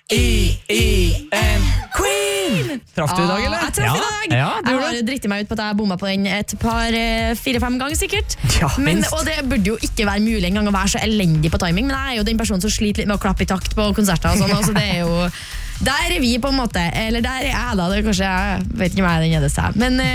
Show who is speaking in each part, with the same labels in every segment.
Speaker 1: Q-U-E-E-N Queen! Traff du i dag, eller?
Speaker 2: Jeg traff i dag.
Speaker 1: Ja, du
Speaker 2: Jeg
Speaker 1: gjorde
Speaker 2: har dritten meg ut på at jeg bomma på den et par 4-5 ganger sikkert.
Speaker 1: Ja, minst.
Speaker 2: Og det burde jo ikke være mulig en gang å være så elendig på timing, men jeg er jo den personen som sliter litt med å klappe i takt på konserter og sånn, så det er jo der er vi på en måte, eller der er jeg da, det er kanskje jeg vet ikke om jeg er den eneste,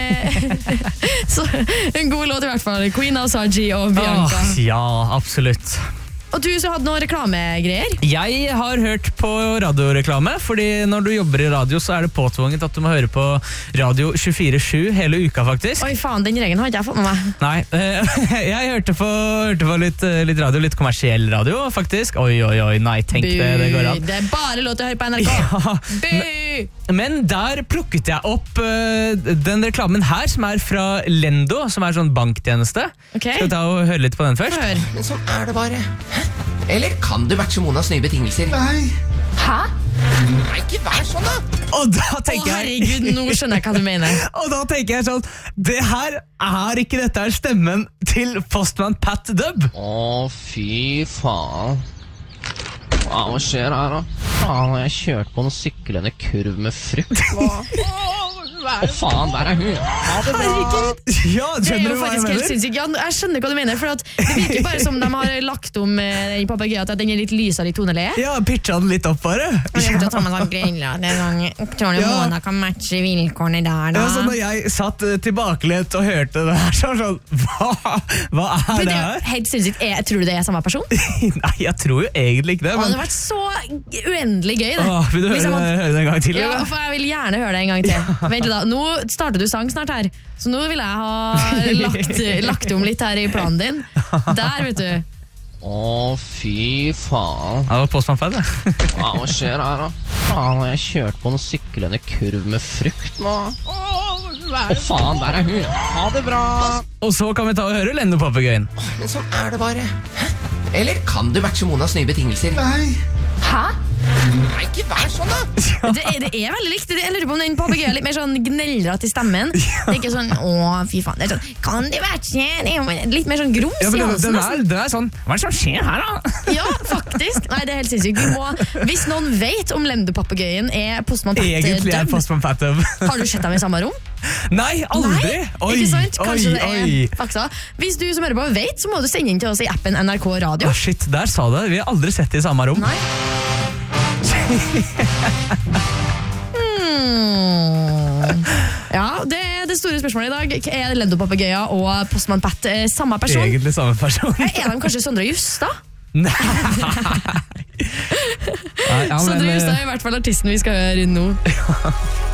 Speaker 2: men så, en god låt i hvert fall, Queen av Saji og Bianca.
Speaker 1: Ja, absolutt.
Speaker 2: Og du som hadde noen reklamegreier?
Speaker 1: Jeg har hørt på radioreklame, fordi når du jobber i radio, så er det påtvunget at du må høre på radio 24/7 hele uka, faktisk.
Speaker 2: Oi faen, den regelen har ikke jeg fått med meg.
Speaker 1: Nei, jeg hørte på litt radio, litt kommersiell radio, faktisk. Oi, nei, tenk det går an.
Speaker 2: Det er bare lov til å høre på NRK.
Speaker 1: Ja, men der plukket jeg opp den reklamen her, som er fra Lendo, som er sånn banktjeneste.
Speaker 2: Ok.
Speaker 1: Skal vi ta og høre litt på den først?
Speaker 2: Hør.
Speaker 3: Men sånn er det bare. Hæ? Eller kan du matche Monas nye betingelser? Nei.
Speaker 2: Hæ?
Speaker 3: Nei, ikke vær sånn da.
Speaker 1: Og da
Speaker 2: Å
Speaker 1: tenker jeg
Speaker 2: herregud, nå skjønner jeg hva du mener.
Speaker 1: Og da tenker jeg sånn, det her er ikke dette her stemmen til Postman Pat Dub.
Speaker 4: Å, fy faen. Hva skjer her da? Faen, jeg kjørt på en syklende kurv med frukt. Hva faen, der er hun. Ha det bra.
Speaker 1: Ja,
Speaker 2: Det er
Speaker 1: skjønner
Speaker 2: jo
Speaker 1: du hva jeg
Speaker 2: faktisk helt
Speaker 1: mener?
Speaker 2: sinnssykt. Ja, jeg skjønner hva du mener, for at det virker bare som de har lagt om den papagøya til at den er litt lysere i toneleie.
Speaker 1: Ja, pitcha den litt opp bare.
Speaker 2: Og jeg begynte å ta meg sånn griller. Det er sånn, tror du
Speaker 1: Ja.
Speaker 2: Mona kan matche vilkårene der da?
Speaker 1: Ja, så når jeg satt tilbakelent og hørte det her, så var det sånn, hva er
Speaker 2: Men
Speaker 1: det
Speaker 2: det er
Speaker 1: her?
Speaker 2: jo helt sinnssykt. Tror du det er samme person?
Speaker 1: Nei, jeg tror jo egentlig ikke det,
Speaker 2: Det
Speaker 1: men
Speaker 2: hadde vært så uendelig gøy det.
Speaker 1: vil du
Speaker 2: Hvis jeg
Speaker 1: høre det en gang til?
Speaker 2: Ja,
Speaker 1: eller?
Speaker 2: for jeg vil gjerne høre det en gang til. Vent litt da, nå starter du sang snart her, så nå vil jeg ha lagt om litt her i planen din. Der, vet du.
Speaker 4: Å, fy faen.
Speaker 1: Ja, det var Postman Pat, det.
Speaker 4: Hva skjer her da? Faen, jeg kjørt på en syklende kurv med frukt nå. Å, faen, der er hun. Ha det bra.
Speaker 1: Og så kan vi ta og høre Lendo-papegøyen.
Speaker 3: Men sånn er det bare. Hæ? Eller kan du matche Monas nye betingelser? Nei.
Speaker 2: Hæ?
Speaker 3: Nei, ikke vær sånn da.
Speaker 2: Det er veldig likt. Jeg lurer på om den papegøyen er litt mer sånn gnellrete i stemmen. Det er ikke sånn, å fy faen. Det er sånn, kan du matche? Det er jo litt mer sånn grums
Speaker 1: Ja,
Speaker 2: i
Speaker 1: men
Speaker 2: halsen.
Speaker 1: den er sånn, hva er det som skjer her da?
Speaker 2: Ja, faktisk. Nei, det er helt sinnssykt. Hvis noen vet om Lendo-papegøyen er Postman Pat
Speaker 1: Egentlig er
Speaker 2: Dub,
Speaker 1: Postman Pat Dub.
Speaker 2: har du sett dem i samme rom?
Speaker 1: Nei, aldri!
Speaker 2: Nei, ikke sant? Kanskje det er
Speaker 1: oi.
Speaker 2: fakta. Hvis du som hører på vet, så må du sende inn til oss i appen NRK Radio.
Speaker 1: Å, shit, der sa du det. Vi har aldri sett det i samme rom.
Speaker 2: Nei. Ja, det er det store spørsmålet i dag. Er Lendo-papegøya og Postman Pat samme person?
Speaker 1: Egentlig samme person.
Speaker 2: Er de kanskje Sondre Justad?
Speaker 1: Nei. Nei, ja,
Speaker 2: Sondre
Speaker 1: men,
Speaker 2: Justad er i hvert fall artisten vi skal høre nå.